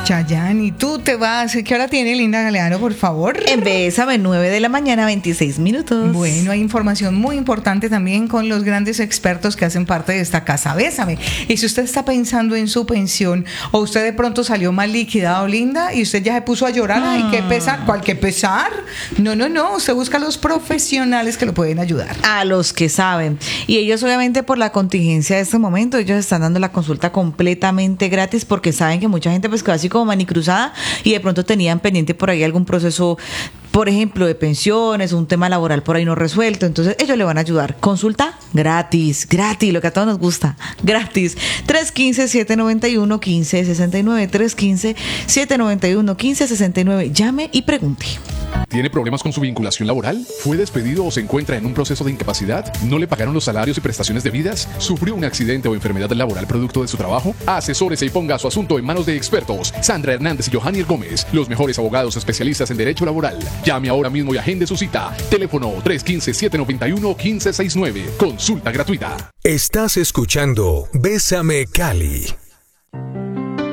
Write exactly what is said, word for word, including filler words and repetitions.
Chayanne, ¿y tú te vas? ¿Qué hora tiene Linda Galeano, por favor? En Bésame, nueve de la mañana, veintiséis minutos. Bueno, hay información muy importante también con los grandes expertos que hacen parte de esta casa. Bésame. Y si usted está pensando en su pensión o usted de pronto salió mal liquidado, Linda, y usted ya se puso a llorar, Ah. ay, qué pesar, ¿cuál qué pesar? No, no, no, usted busca a los profesionales que lo pueden ayudar. A los que saben. Y ellos, obviamente, por la contingencia de este momento, ellos están dando la consulta completamente gratis porque saben que mucha gente pues quedó así como manicruzada y de pronto tenían pendiente por ahí algún proceso, por ejemplo, de pensiones, un tema laboral por ahí no resuelto. Entonces ellos le van a ayudar. Consulta gratis, gratis, lo que a todos nos gusta, gratis. tres uno cinco, siete nueve uno, uno cinco seis nueve, tres uno cinco, siete nueve uno, uno cinco seis nueve. Llame y pregunte. ¿Tiene problemas con su vinculación laboral? ¿Fue despedido o se encuentra en un proceso de incapacidad? ¿No le pagaron los salarios y prestaciones debidas? ¿Sufrió un accidente o enfermedad laboral producto de su trabajo? Asesórese y ponga su asunto en manos de expertos. Sandra Hernández y Johanny Gómez, los mejores abogados especialistas en derecho laboral. Llame ahora mismo y agende su cita. Teléfono tres uno cinco, siete nueve uno, uno cinco seis nueve. Consulta gratuita. Estás escuchando Bésame Cali.